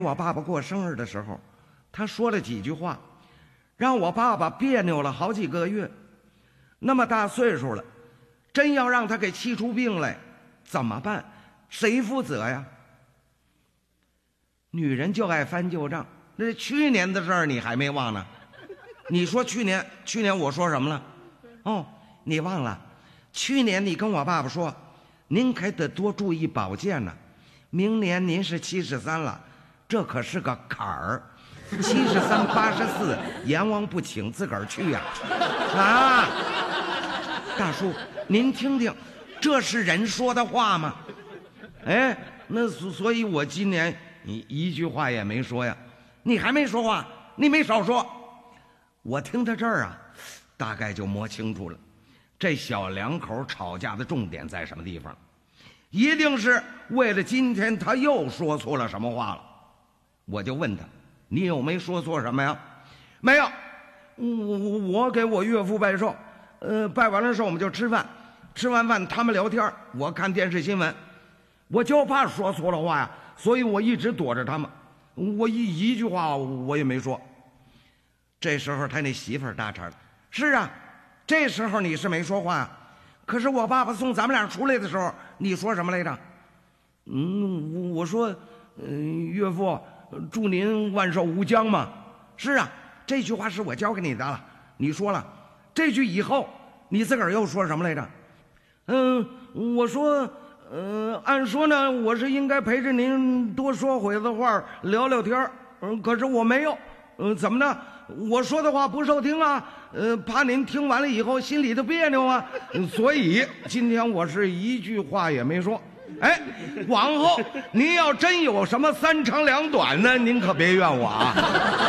我爸爸过生日的时候，他说了几句话，让我爸爸别扭了好几个月。那么大岁数了，真要让他给气出病来，怎么办？谁负责呀？女人就爱翻旧账，那去年的事儿你还没忘呢？你说去年我说什么了？哦，你忘了？去年你跟我爸爸说，您可得多注意保健呢。明年您是73了，这可是个坎儿。73、84，阎王不请自个儿去呀！啊，大叔，您听听，这是人说的话吗？哎，那所以我今年你一句话也没说呀。你还没说话，你没少说。我听到这儿啊，大概就摸清楚了，这小两口吵架的重点在什么地方，一定是为了今天他又说错了什么话了。我就问他，你有没说错什么呀？没有，我给我岳父拜寿，拜完了寿我们就吃饭，吃完饭他们聊天，我看电视新闻，我就怕说错了话呀，所以我一直躲着他们，我一句话我也没说。这时候他那媳妇儿搭茬了，是啊，这时候你是没说话啊，可是我爸爸送咱们俩出来的时候，你说什么来着？我说，岳父，祝您万寿无疆嘛。是啊，这句话是我教给你的了，你说了。这句以后，你自个儿又说什么来着？我说，按说呢，我是应该陪着您多说会子话，聊聊天可是我没有。怎么呢？我说的话不受听啊，怕您听完了以后心里头别扭啊，所以今天我是一句话也没说。哎，往后您要真有什么三长两短呢，您可别怨我啊。